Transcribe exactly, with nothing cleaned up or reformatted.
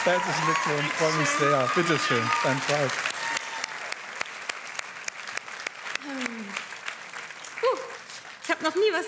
Herzlichen Glückwunsch, freue mich sehr. Bitte schön, dein Preis. Ich habe noch nie was